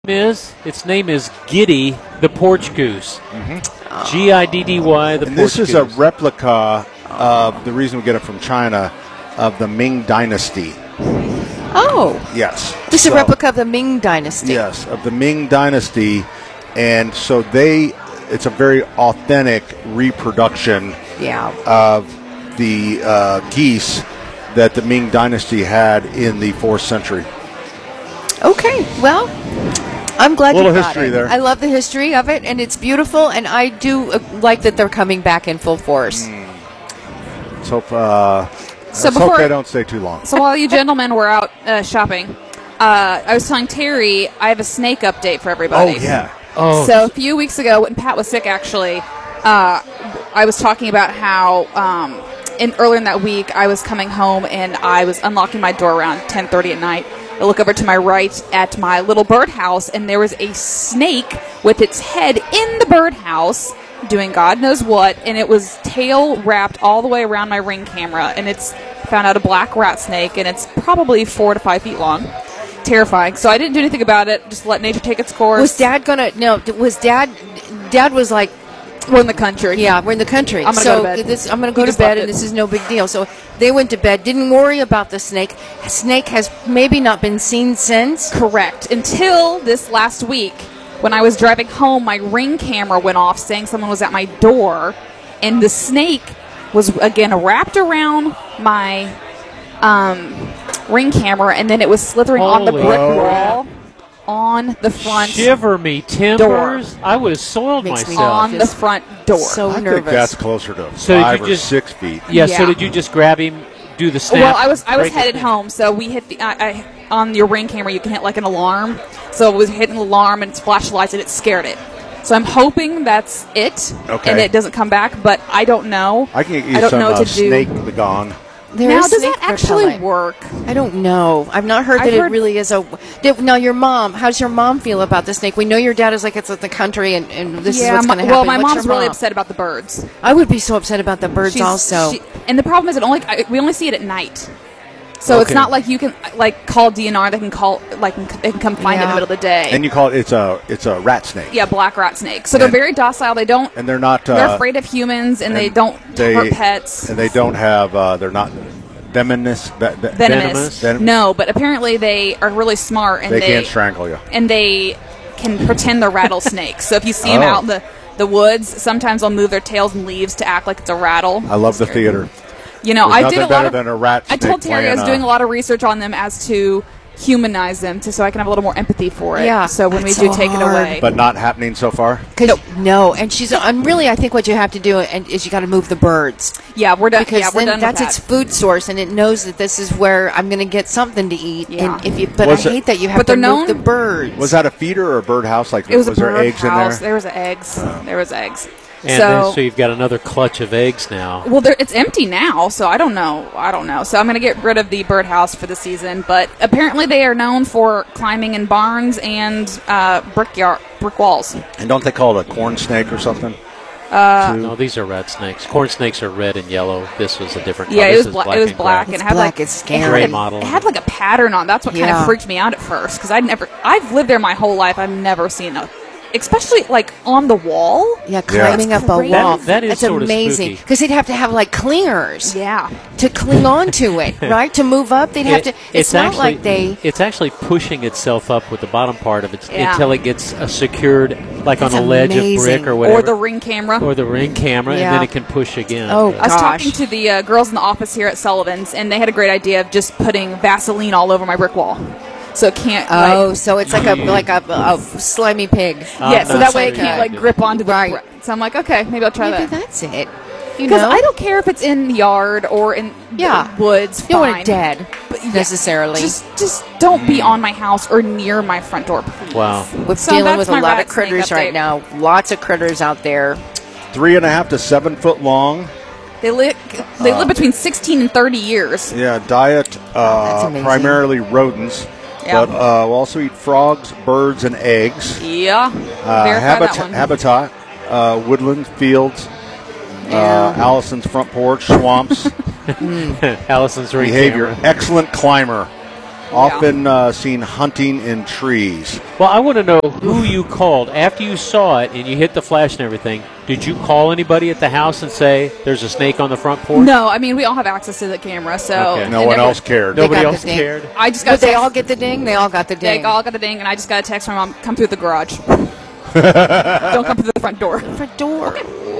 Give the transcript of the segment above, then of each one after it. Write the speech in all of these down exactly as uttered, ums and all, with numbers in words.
is its name is Giddy the Porch Goose. Mm-hmm. G I D D Y the and Porch Goose. This is a replica of the reason we get it from China of the Ming Dynasty. Oh. Yes. This is so, a replica of the Ming Dynasty. Yes, of the Ming Dynasty. And so they, it's a very authentic reproduction yeah. of the uh, geese that the Ming Dynasty had in the fourth century. Okay, well, I'm glad Little you got history it. there. I love the history of it, and it's beautiful, and I do uh, like that they're coming back in full force. Mm. Let's hope, uh, So let's before hope they don't stay too long. So while you gentlemen were out uh, shopping, uh, I was telling Terry I have a snake update for everybody. Oh, yeah. Oh, So a few weeks ago, when Pat was sick, actually, uh, I was talking about how um, in earlier in that week I was coming home and I was unlocking my door around ten thirty at night. I look over to my right at my little birdhouse, and there was a snake with its head in the birdhouse doing God knows what, and it was tail wrapped all the way around my Ring camera, and it's found out a black rat snake, and it's probably four to five feet long. Terrifying. So I didn't do anything about it. Just let nature take its course. Was Dad gonna? No, was Dad? Dad was like, We're in the country. yeah, we're in the country. I'm gonna so go to bed. This, I'm going to He go to just bed, left and it. this is no big deal. So they went to bed. Didn't worry about the snake. Snake has maybe not been seen since. Correct. Until this last week, when I was driving home, my Ring camera went off saying someone was at my door, and the snake was, again, wrapped around my um, Ring camera, and then it was slithering on the Holy brick cow. wall on the front shiver me timbers. I would have soiled Makes me myself. on the front door. So I think nervous. that's closer to So did five you or just- six feet. Yeah, so Yeah. did you just grab him, do the snap? Well, I was I was break headed it? home, so we hit the I, I, on your Ring camera. You can hit like an alarm, so it was hitting the alarm and its flashlights, and it scared it. So I'm hoping that's it, Okay. and it doesn't come back. But I don't know. I can get you I don't some know what uh, to do. snake begone. There now, is does snake that actually repellent. work? I don't know. I've not heard I've that it heard- really is a. Did, now, your mom. How's your mom feel about the snake? We know your dad is like it's in the country, and, and this is what's my- going to happen. well, my What's mom's your really mom? upset about the birds. I would be so upset about the birds She's- also. she- and the problem is, it only I, we only see it at night. So it's Okay. not like you can like call D N R. They can call like they can come find it in Yeah. the middle of the day. And you call it, it's a, it's a rat snake. yeah, black rat snake. So they're And- very docile. They don't. And they're not, uh, They're afraid of humans, and, they and don't they- hurt pets. and they don't have, uh, they're not venomous. Ve- ve- venomous. Venomous? Venom- No, but apparently they are really smart, and They they, can't strangle you. and they can pretend they're rattlesnakes. So if you see them Oh. out in the, the woods, sometimes they'll move their tails and leaves to act like it's a rattle. I love the theater. You know, There's I nothing did a better lot of. than a rat I snake told Terry I was playing, doing uh, a lot of research on them as to humanize them, to, so I can have a little more empathy for it. Yeah, So when we that's do so take it hard. away, But not happening so far. Cause, No, and she's and really, I think what you have to do and is you got to move the birds yeah, we're done. because Yeah, we're then done that's with its that. food source, and it knows that this is where I'm going to get something to eat. Yeah. And if you, but Was I it- hate that you have But to they're move known- the birds. Was that a feeder or a birdhouse? Like, It was, was a there bird eggs house. in there? There was eggs. There was eggs. And so, then, so you've got another clutch of eggs now. well, there- it's empty now, so I don't know. I don't know. So I'm going to get rid of the birdhouse for the season. But apparently, they are known for climbing in barns and uh, brick yard, brick walls. And don't they call it a corn snake or something? Uh, Too? No, these are rat snakes. Corn snakes are red and yellow. This was a different Yeah, color. it This was is black. black It was and black, gray. and It's it had black, like it's it scary. had, Gray like- model. It had like a pattern on. That's what kind Yeah. of freaked me out at first because I'd never. I've lived there my whole life. I've never seen a, especially like on the wall. Yeah, climbing up a crazy. wall. That- that is That's sorta amazing spooky. because they'd have to have like clingers Yeah. to cling on to it, right? To move up, they'd have It- to. It's, not actually, like they. It's actually pushing itself up with the bottom part of it Yeah. until it gets uh, secured, like That's on a ledge amazing. of brick or whatever, Or the Ring camera. or the Ring camera, Yeah. and then it can push again. Oh, I was Gosh. talking to the uh, girls in the office here at Sullivan's, and they had a great idea of just putting Vaseline all over my brick wall, so it can't. Oh, like, so it's like a like a, a slimy pig. Uh, yeah, so no, that way it sorry. can't like grip onto the Right. brick. So I'm like, okay, maybe I'll try Maybe that. that's it. You Because know, I don't care if it's in the yard or in Yeah. the woods. you don't want fine. it dead But yeah, necessarily. Just, just don't be on my house or near my front door, please. Wow. We're So dealing that's with a my lot rat of critters snake right update. now. Lots of critters out there. Three and a half to seven foot long. They live, they Uh, live between sixteen and thirty years. Yeah, diet That's uh, amazing. primarily rodents, Yeah. but uh, we'll also eat frogs, birds, and eggs. Yeah, Uh, verify habit- that one. habitat, uh, woodland, fields, uh, Allison's front porch, swamps. Allison's Ring Behavior, camera. excellent climber. often uh, seen hunting in trees. Well, I want to know who you called after you saw it and you hit the flash and everything. Did you call anybody at the house and say there's a snake on the front porch? No, I mean we all have access to the camera, so Okay. No it one never- else cared. They Nobody got else the ding. cared? I just got. Did a they text- all get the ding? They all got the ding. They all got the ding, and I just got a text from my mom. Come through the garage. Don't come through the front door. Front door.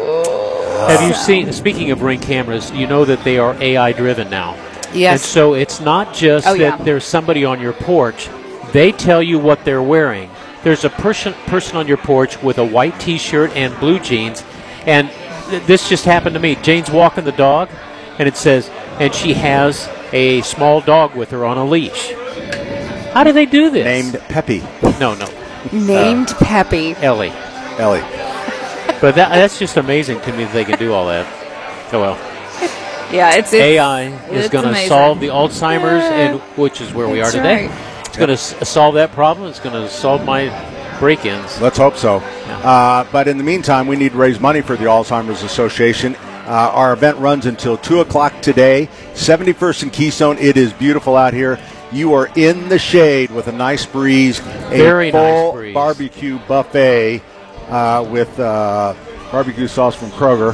Have you seen, speaking of Ring cameras, you know that they are A I driven now. Yes. And so it's not just Oh, that yeah. there's somebody on your porch. They tell you what they're wearing. There's a person person on your porch with a white T-shirt and blue jeans, and th- this just happened to me. Jane's walking the dog, and it says, and she has a small dog with her on a leash. How do they do this? Named Peppy. No, no, Named Peppy. Ellie. Ellie. But that, that's just amazing to me that they can do all that. Oh well. Yeah, it's, it's A I is it's going to amazing. solve the Alzheimer's, Yeah. and which is where we are That's today. right. It's going to s- solve that problem. It's going to solve my break-ins. Let's hope so. Uh, but in the meantime, we need to raise money for the Alzheimer's Association. Uh, our event runs until two o'clock today, seventy-first and Keystone. It is beautiful out here. You are in the shade with a nice breeze. A Very nice full breeze. barbecue buffet uh, with uh, barbecue sauce from Kroger.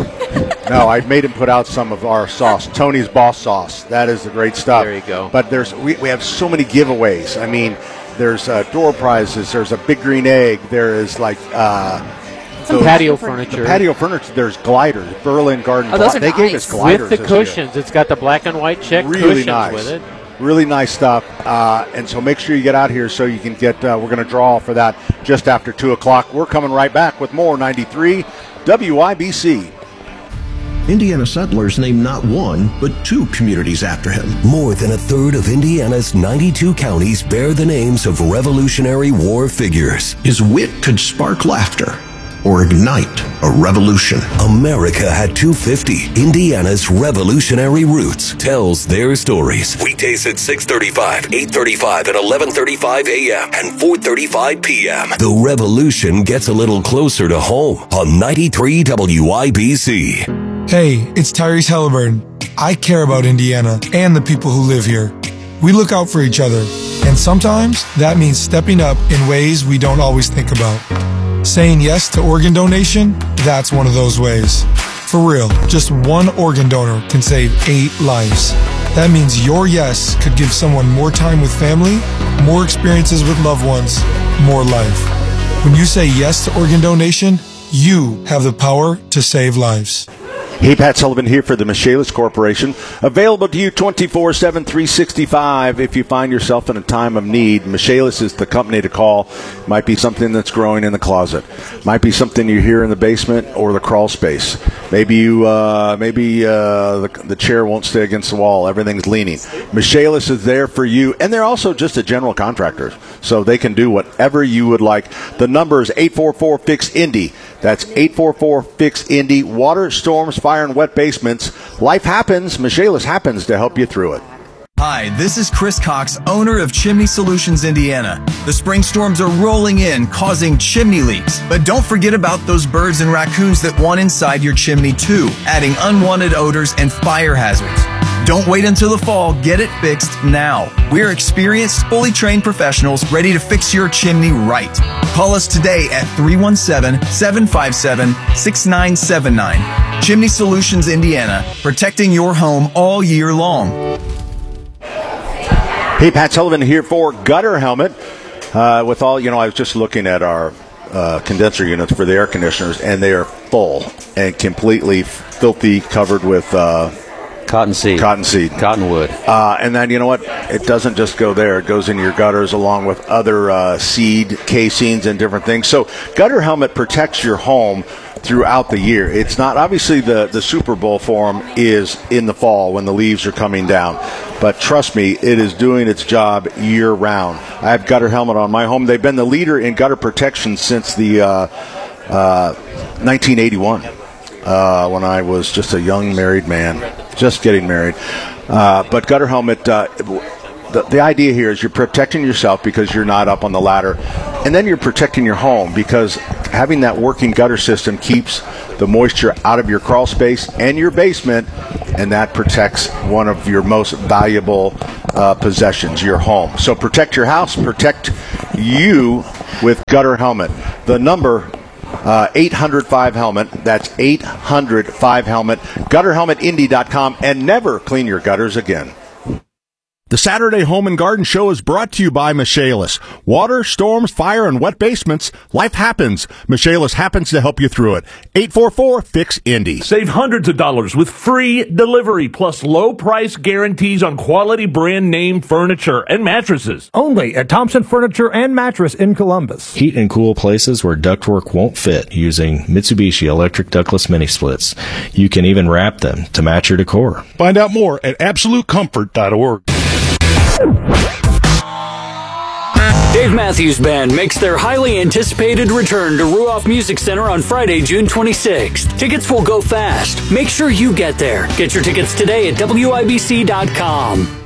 No, I made him put out some of our sauce, Tony's Boss Sauce. That is the great stuff. There you go. But there's we, we have so many giveaways. I mean, there's uh, door prizes. There's a big green egg. There is like uh, Some those- patio the furniture. patio furniture. There's gliders, Berlin Garden. Oh, those Gli- are they gave nice. us gliders with the this year. cushions. It's got the black and white check Really cushions nice. with it. Really nice stuff. Uh, and so make sure you get out here so you can get. Uh, we're going to draw for that just after two o'clock. We're coming right back with more ninety-three W I B C. Indiana settlers named not one, but two communities after him. More than a third of Indiana's ninety-two counties bear the names of Revolutionary War figures. His wit could spark laughter or ignite a revolution. America had two fifty. Indiana's Revolutionary Roots tells their stories. Weekdays at six thirty-five, eight thirty-five, and eleven thirty-five a m and four thirty-five p m The revolution gets a little closer to home on ninety-three W I B C. Hey, it's Tyrese Halliburton. I care about Indiana and the people who live here. We look out for each other, and sometimes that means stepping up in ways we don't always think about. Saying yes to organ donation, that's one of those ways. For real, just one organ donor can save eight lives. That means your yes could give someone more time with family, more experiences with loved ones, more life. When you say yes to organ donation, you have the power to save lives. Hey, Pat Sullivan here for the Michaelis Corporation. Available to you twenty-four seven, three sixty-five if you find yourself in a time of need. Michaelis is the company to call. Might be something that's growing in the closet. Might be something you hear in the basement or the crawl space. Maybe you, uh, maybe uh, the, the chair won't stay against the wall. Everything's leaning. Michaelis is there for you, and they're also just a general contractor, so they can do whatever you would like. The number is eight four four, F I X, Indy. That's eight four four, F I X, Indy. Water, storms, fire, and wet basements. Life happens. Michaelis happens to help you through it. Hi, this is Chris Cox, owner of Chimney Solutions Indiana. The spring storms are rolling in, causing chimney leaks. But don't forget about those birds and raccoons that want inside your chimney too, adding unwanted odors and fire hazards. Don't wait until the fall. Get it fixed now. We're experienced, fully trained professionals ready to fix your chimney right. Call us today at three one seven, seven five seven, six nine seven nine. Chimney Solutions Indiana, protecting your home all year long. Hey, Pat Sullivan here for Gutter Helmet. Uh, with all, you know, I was just looking at our uh, condenser units for the air conditioners, and they are full and completely filthy, covered with uh, Cottonseed. Cottonseed. Cottonwood. Uh, and then, you know what? It doesn't just go there. It goes in your gutters along with other uh, seed casings and different things. So Gutter Helmet protects your home throughout the year. It's not, obviously the, the Super Bowl for them is in the fall when the leaves are coming down. But trust me, it is doing its job year round. I have Gutter Helmet on my home. They've been the leader in gutter protection since the uh, uh, nineteen eighty-one. Uh, when I was just a young married man, just getting married. Uh, but Gutter Helmet, uh, the, the idea here is you're protecting yourself because you're not up on the ladder, and then you're protecting your home because having that working gutter system keeps the moisture out of your crawl space and your basement, and that protects one of your most valuable uh, possessions, your home. So protect your house, protect you with Gutter Helmet. The number uh, eight hundred five helmet, that's eight hundred five helmet, gutter helmet indy dot com, and never clean your gutters again. The Saturday Home and Garden Show is brought to you by Michaelis. Water, storms, fire, and wet basements. Life happens. Michaelis happens to help you through it. eight four four, F I X, Indy. Save hundreds of dollars with free delivery plus low price guarantees on quality brand name furniture and mattresses. Only at Thompson Furniture and Mattress in Columbus. Heat and cool places where ductwork won't fit using Mitsubishi electric ductless mini splits. You can even wrap them to match your decor. Find out more at absolute comfort dot org. Dave Matthews Band makes their highly anticipated return to Ruoff Music Center on Friday, June twenty-sixth. Tickets will go fast. Make sure you get there. Get your tickets today at W I B C dot com.